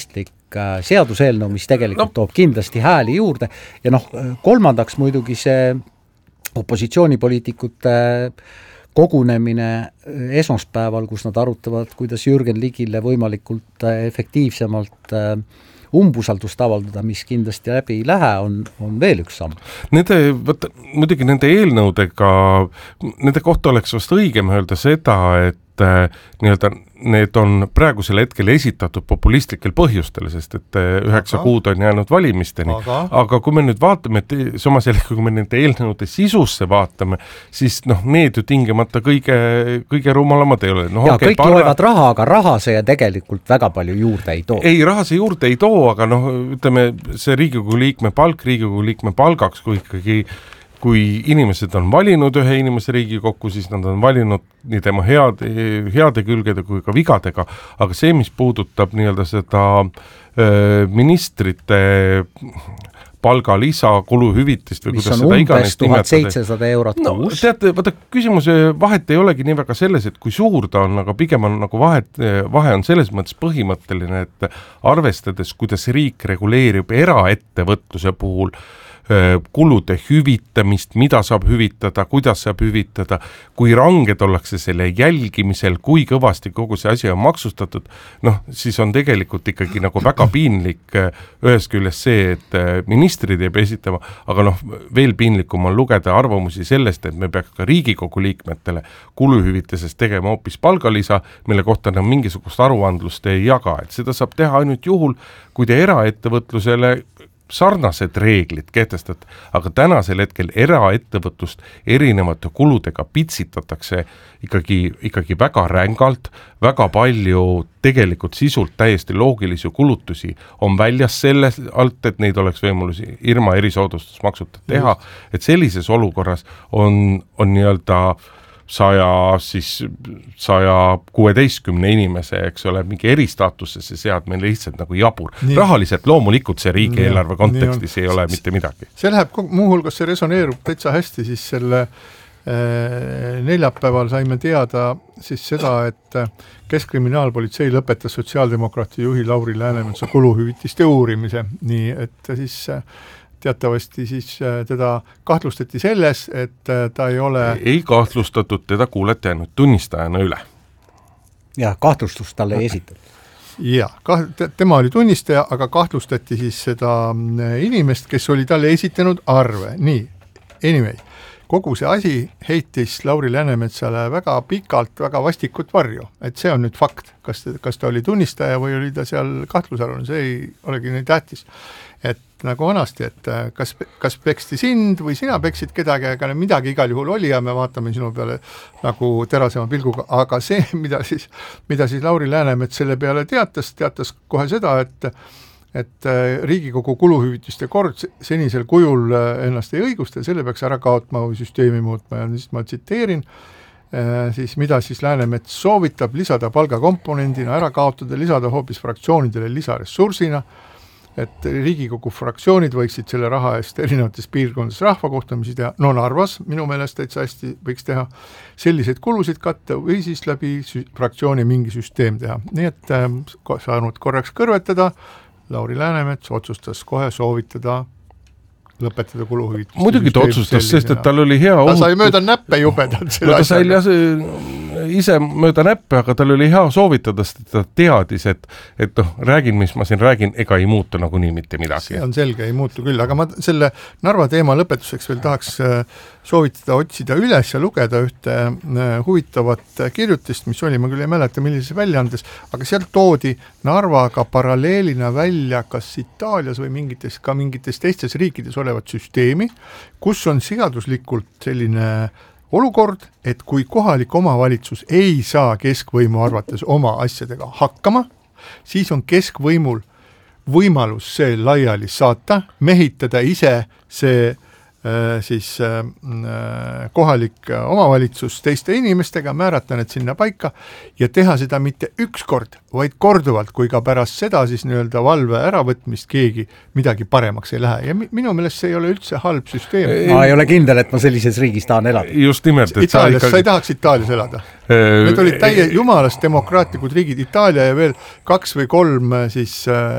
seaduseelnõu, mis tegelikult toob kindlasti hääli juurde ja kolmandaks muidugi see opositsioonipoliitikute kogunemine esmaspäeval, kus nad arutavad, kuidas Jürgen Ligile võimalikult efektiivsemalt umbusaldust avaldada, mis kindlasti läbi ei lähe, on veel üks samm. Muidugi nende eelnõudega, nende kohta oleks vast õigem öelda seda, et need on praegusel hetkel esitatud populistlikel põhjustel, sest et 9 kuud on jäänud valimisteni. Aga kui me nüüd vaatame, samas jälle, kui me nende eelnõude sisusse vaatame, siis need ju tingimata kõige rumalamad ei ole. Kõik loevad raha, aga raha see tegelikult väga palju juurde ei too. Ei, raha see juurde ei too, aga ütleme, see Riigikogu liikme palgaks, kui inimesed on valinud ühe inimese Riigikokku, siis nad on valinud nii tema heade külgede kui ka vigadega, aga see, mis puudutab seda ministrite palgalisa, kuluhüvitist või kuidas seda iganes nimetada. Mis on umbes 1700 eurot kuus. Vaata, küsimuse vahet ei olegi nii väga selles, et kui suur ta on, aga pigem on vahe on selles mõttes põhimõtteline, et arvestades, kuidas riik reguleerib eraettevõtluse puhul kulude hüvitamist, mida saab hüvitada, kuidas saab hüvitada, kui ranged ollakse selle jälgimisel, kui kõvasti kogu see asi on maksustatud, siis on tegelikult ikkagi väga piinlik ühest küljest see, et ministrid ei pea esitama, aga veel piinlikum on lugeda arvamusi sellest, et me peaks ka Riigikogu liikmetele kuluhüvitisest tegema hoopis palgalisa, mille kohta mingisugust aruandlust ei jaga, et seda saab teha ainult juhul, kui te eraettevõtlusele sarnased reeglid kehtestada, aga tänasel hetkel eraettevõtlust erinevate kuludega pitsitatakse ikkagi väga rängalt, väga palju tegelikult sisult täiesti loogilisi kulutusi on väljas selle alt, et neid oleks võimalusi ilma erisoodustusmaksuta teha, et sellises olukorras on nii-öelda 116 inimese, eks ole, mingi eristaatusse seadmine lihtsalt jabur. Rahaliselt loomulikult see riigieelarve kontekstis ei ole mitte midagi. See läheb, muuhulgas see resoneerub täitsa hästi, siis selle neljapäeval saime teada siis seda, et Keskkriminaalpolitsei lõpetas sotsiaaldemokraati juhi Lauri Läänemetsa kuluhüvitiste uurimise, nii et siis teatavasti siis teda kahtlustati selles, et ta ei ole... Ei kahtlustatud, teda kuuleti ainult tunnistajana üle. Ja kahtlustust talle ei esitatud. Ja, tema oli tunnistaja, aga kahtlustati siis seda inimest, kes oli talle esitanud arve. Nii, anyway, kogu see asi heitis Lauri Läänemetsale väga pikalt, väga vastikut varju, et see on nüüd fakt, kas ta oli tunnistaja või oli ta seal kahtlusalune, see ei olegi nii tähtis. Et nagu vanasti, et kas peksti sind või sina peksid kedagi, aga midagi igal juhul oli ja me vaatame sinu peale nagu terasema pilguga, aga see, mida siis Lauri Läänemets selle peale teatas kohe seda, et Riigikogu kuluhüvitiste kord senisel kujul ennast ei õigusta, selle peaks ära kaotma või süsteemi muutma ja siis ma tsiteerin, siis mida siis Läänemets soovitab lisada palgakomponendina, ära kaotada, lisada hoopis fraktsioonidele lisaressursina, et Riigikogu fraktsioonid võiksid selle raha eest erinevates piirkondades rahvakohtumisi teha, Narvas minu meelest täitsa hästi võiks teha selliseid kulusid katta või siis läbi fraktsiooni mingi süsteem teha. Nii et saanud korraks kõrvetada, Lauri Läänemets otsustas kohe soovitada lõpetada kuluhüvitist. Muidugi ta otsustas, sest et tal oli hea ta sai mööda näppe jubedalt selle asjaga. Ta sai ise mööda näppe, aga tal oli hea soovitada, sest ta teadis, et räägin, mis ma siin räägin, ega ei muutu nagunii mitte midagi. See on selge, ei muutu küll, aga ma selle Narva teema lõpetuseks veel tahaks soovitada otsida üles ja lugeda ühte huvitavat kirjutist, mis oli, ma küll ei mäleta, millises väljaandes, aga sealt toodi Narvaga paralleelina välja kas Itaalias või mingites teistes riikides olevat süsteemi, kus on seaduslikult selline olukord, et kui kohalik omavalitsus ei saa keskvõimu arvates oma asjadega hakkama, siis on keskvõimul võimalus see laiali saata, mehitada ise see siis kohalik omavalitsus teiste inimestega, määrata need sinna paika ja teha seda mitte üks kord, vaid korduvalt, kui ka pärast seda siis nii-öelda valve äravõtmist keegi midagi paremaks ei lähe ja minu meelest see ei ole üldse halb süsteem. Ma ei ole kindel, et ma sellises riigis tahan elada. Just nimelt, et Itaalias, sa ei tahaks Itaalias elada? Need olid jumalast demokraatlikud riigid, Itaalia ja veel 2 või 3 siis